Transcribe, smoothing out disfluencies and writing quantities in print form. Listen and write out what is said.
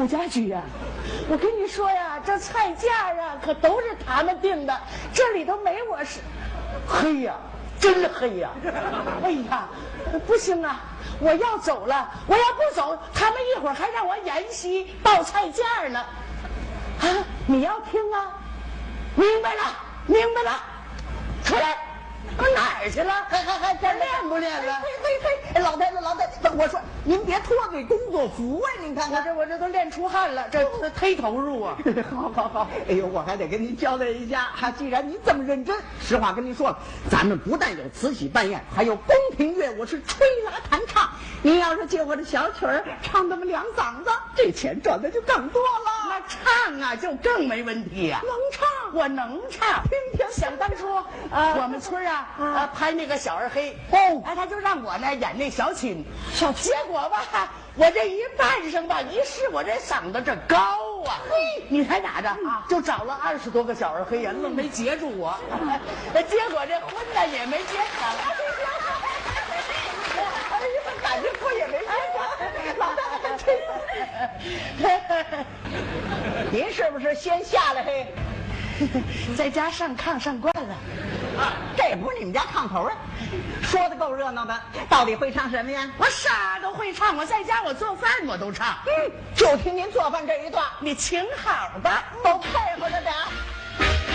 顾家驹呀，我跟你说呀，这菜价啊可都是他们定的，这里头没我是。黑呀，真黑呀！哎呀，不行啊，我要走了，我要不走，他们一会儿还让我沿袭报菜价呢。啊，你要听啊？明白了，明白了，出来。哪儿去了？还练不练了？ 嘿，老太太，我说您别脱嘴工作服啊！您看看， 我这都练出汗了，这忒投入啊！ 好，哎呦，我还得跟您交代一下，既然您这么认真，实话跟您说了，咱们不但有慈禧办宴，还有宫廷乐舞，是吹拉弹唱。您要是借我的小曲儿唱那么2嗓子，这钱赚的就更多了。 那唱啊，就更没问题呀！ 能唱， 我能唱。想当初我们村拍那个小二黑他就让我呢演那小琴，结果吧，我这一扮上吧，一试我这嗓子这高啊！你猜咋着？就找了20多个小二黑呀，愣没截住我。结果这婚呢也没结成。 感觉婚也没结成，老太太真。您是不是先下来嘿？ 在家上炕上惯了， 这也不是你们家炕头啊！说的够热闹的，到底会唱什么呀？ 我啥都会唱，我在家我做饭我都唱。 就听您做饭这一段， 你请好吧， 都配合着点。